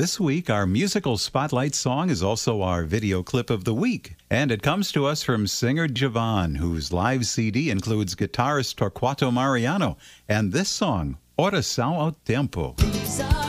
This week, our musical spotlight song is also our video clip of the week. And it comes to us from singer Javan, whose live CD includes guitarist Torquato Mariano, and this song, Oração ao Tempo.